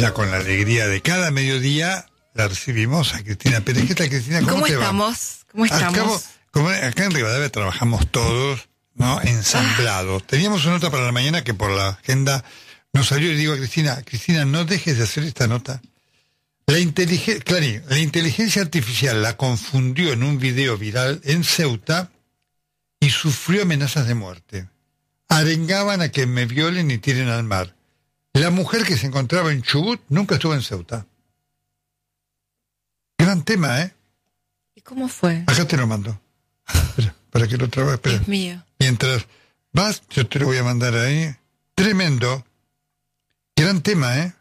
ya con la alegría de cada mediodía, la recibimos a Cristina Pérez. ¿Qué tal, Cristina? ¿Cómo te estamos? va? ¿Cómo estamos? Acá en Rivadavia trabajamos todos, ¿no? Ensamblados. Teníamos una nota para la mañana que por la agenda nos salió y digo a Cristina, no dejes de hacer esta nota. La inteligencia artificial la confundió en un video viral en Ceuta y sufrió amenazas de muerte. Arengaban a que me violen y tiren al mar. La mujer que se encontraba en Chubut nunca estuvo en Ceuta. Gran tema, ¿eh? ¿Y cómo fue? Acá te lo mando. Espera, para que lo trabajes. Espera. Dios mío. Mientras vas, yo te lo voy a mandar ahí. Tremendo. Gran tema, ¿eh?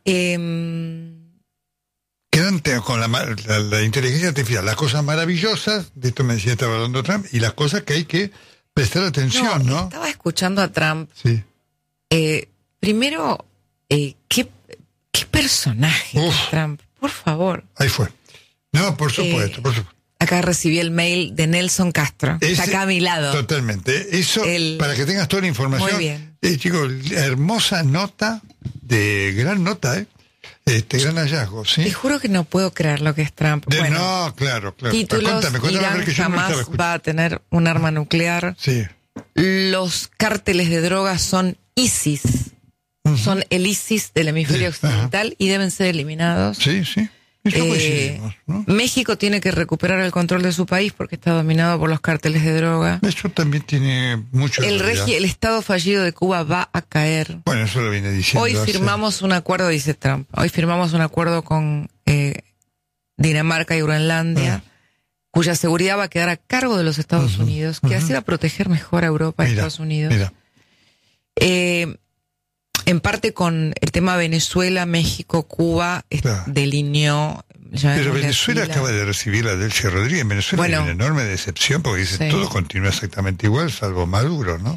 Gran tema con la inteligencia artificial. Las cosas maravillosas, de esto me decía, estaba hablando Trump, y las cosas que hay que prestar atención, ¿no? Estaba escuchando a Trump. Sí. Primero, ¿qué personaje es Trump? Por favor. Ahí fue. No, por supuesto, por supuesto. Acá recibí el mail de Nelson Castro. Está acá a mi lado. Totalmente. Eso, para que tengas toda la información. Muy bien. Chicos, hermosa nota, gran nota, ¿eh? Gran hallazgo, ¿sí? Te juro que no puedo creer lo que es Trump. No, claro. Títulos, Irán jamás va a tener un arma nuclear. Sí. Los cárteles de drogas son ISIS. Uh-huh. Son el ISIS del hemisferio occidental y deben ser eliminados. Sí, sí. ¿No? México tiene que recuperar el control de su país porque está dominado por los cárteles de droga. Eso también tiene mucho. El Estado fallido de Cuba va a caer. Bueno, eso lo viene diciendo. Hoy firmamos un acuerdo, dice Trump. Hoy firmamos un acuerdo con Dinamarca y Groenlandia, cuya seguridad va a quedar a cargo de los Estados Unidos, que así va a proteger mejor a Europa y Estados Unidos. Mira. En parte con el tema Venezuela, México, Cuba, delineó... Pero Venezuela acaba de recibir a Delcy Rodríguez. En Venezuela hay una enorme decepción porque dice todo continúa exactamente igual, salvo Maduro, ¿no?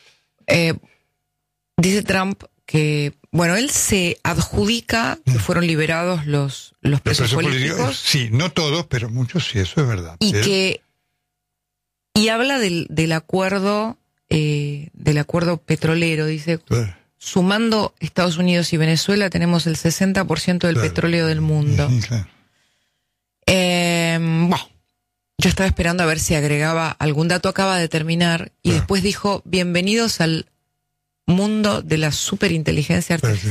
Dice Trump que, él se adjudica que fueron liberados los presos políticos. Sí, no todos, pero muchos sí, eso es verdad. Y habla del acuerdo petrolero, dice... Sumando Estados Unidos y Venezuela, tenemos el 60% del petróleo del mundo. Claro. Yo estaba esperando a ver si agregaba algún dato. Acaba de terminar y después dijo: bienvenidos al mundo de la superinteligencia artificial.